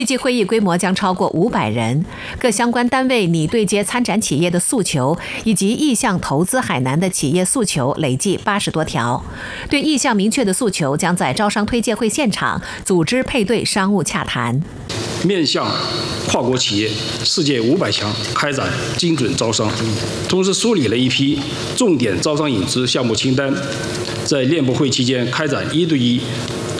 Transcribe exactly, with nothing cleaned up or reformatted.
预计会议规模将超过五百人，各相关单位拟对接参展企业的诉求以及意向投资海南的企业诉求累计八十多条。对意向明确的诉求，将在招商推介会现场组织配对商务洽谈。 面向跨国企业、世界五百强开展精准招商，同时梳理了一批重点招商引资项目清单，在链部会期间开展一对一